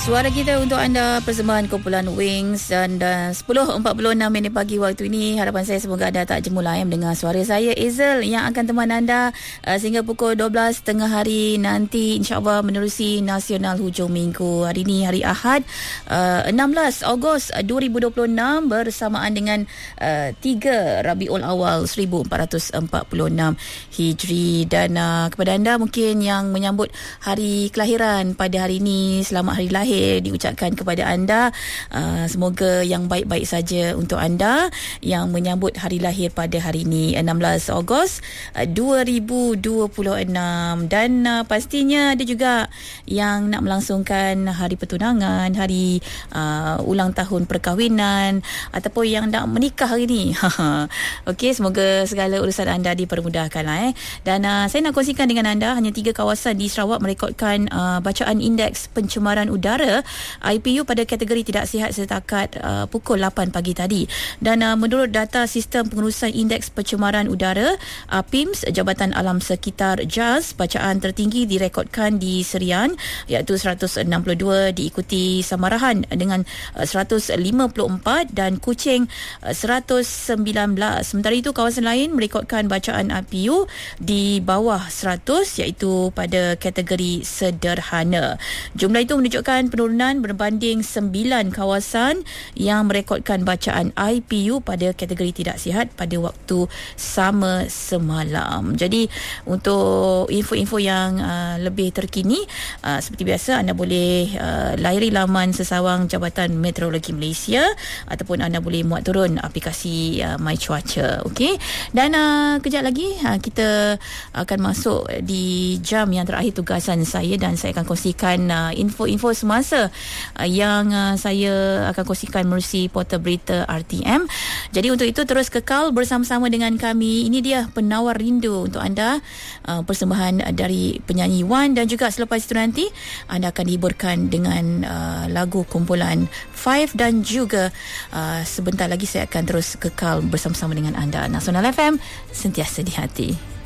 Suara kita untuk anda, persembahan kumpulan Wings, dan 10.46 minit pagi waktu ini. Harapan saya semoga anda tak jemulai mendengar suara saya, Ezel, yang akan teman anda sehingga pukul 12 tengah hari nanti, insyaAllah menerusi Nasional Hujung Minggu. Hari ini hari Ahad, 16 Ogos 2026 bersamaan dengan 3 Rabiul Awal 1446 Hijri. Dan kepada anda mungkin yang menyambut hari kelahiran pada hari ini, selamat hari lahir diucapkan kepada anda. Semoga yang baik-baik saja untuk anda yang menyambut hari lahir pada hari ini, 16 Ogos 2026. Dan pastinya ada juga yang nak melangsungkan hari pertunangan, hari ulang tahun perkahwinan, ataupun yang nak menikah hari ini. Okey, semoga segala urusan anda dipermudahkan lah. Dan saya nak kongsikan dengan anda, hanya 3 kawasan di Sarawak merekodkan bacaan indeks pencemaran udara IPU pada kategori tidak sihat setakat pukul 8 pagi tadi. Dan menurut data Sistem Pengurusan Indeks Pencemaran Udara PIMS, Jabatan Alam Sekitar JAS, bacaan tertinggi direkodkan di Serian iaitu 162, diikuti Samarahan dengan 154 dan Kuching 119. Sementara itu kawasan lain merekodkan bacaan IPU di bawah 100 iaitu pada kategori sederhana. Jumlah itu menunjukkan penurunan berbanding 9 kawasan yang merekodkan bacaan IPU pada kategori tidak sihat pada waktu sama semalam. Jadi untuk info-info yang lebih terkini, seperti biasa anda boleh layari laman sesawang Jabatan Meteorologi Malaysia ataupun anda boleh muat turun aplikasi My Cuaca. Okey. Dan kejap lagi kita akan masuk di jam yang terakhir tugasan saya, dan saya akan kongsikan info-info semasa yang saya akan kongsikan melalui portal berita RTM. Jadi untuk itu terus kekal bersama-sama dengan kami. Ini dia Penawar Rindu untuk anda, persembahan dari penyanyi Wan, dan juga selepas itu nanti anda akan dihiburkan dengan lagu kumpulan Five, dan juga sebentar lagi saya akan terus kekal bersama-sama dengan anda. Nasional FM, sentiasa di hati.